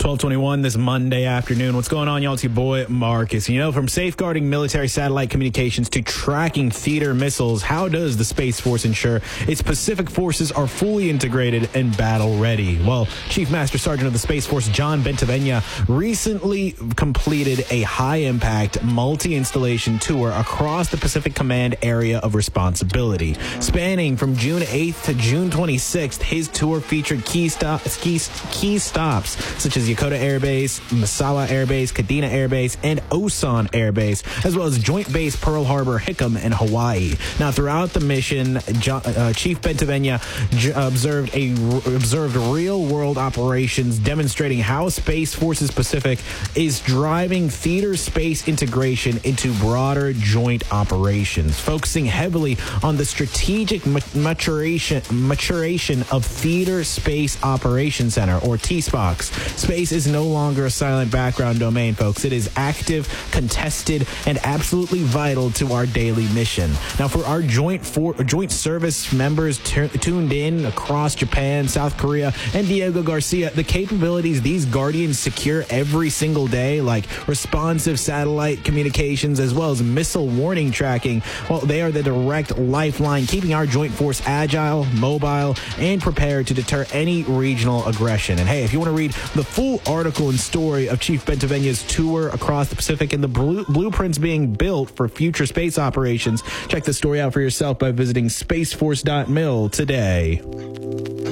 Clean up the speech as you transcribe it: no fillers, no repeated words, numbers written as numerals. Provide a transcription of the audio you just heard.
12:21 this Monday afternoon. What's going on, y'all? It's your boy, Marcus. You know, from safeguarding military satellite communications to tracking theater missiles, how does the Space Force ensure its Pacific forces are fully integrated and battle ready? Well, Chief Master Sergeant of the Space Force, John Bentavenia, recently completed a high-impact multi-installation tour across the Pacific Command area of responsibility. Spanning from June 8th to June 26th, his tour featured key stops such as Yokota Air Base, Misawa Air Base, Kadena Air Base, and Osan Air Base, as well as Joint Base Pearl Harbor, Hickam, and Hawaii. Now, throughout the mission, Chief Bentavenia observed real-world operations demonstrating how Space Forces Pacific is driving theater space integration into broader joint operations, focusing heavily on the strategic maturation of Theater Space Operations Center, or TSPOCs. Space is no longer a silent background domain, folks. It is active, contested, and absolutely vital to our daily mission. Now, for our joint service members tuned in across Japan, South Korea, and Diego Garcia, the capabilities these Guardians secure every single day, like responsive satellite communications as well as missile warning tracking, well, they are the direct lifeline, keeping our joint force agile, mobile, and prepared to deter any regional aggression. And hey, if you want to read the full article and story of Chief Bentavenia's tour across the Pacific and the blueprints being built for future space operations, check the story out for yourself by visiting spaceforce.mil today.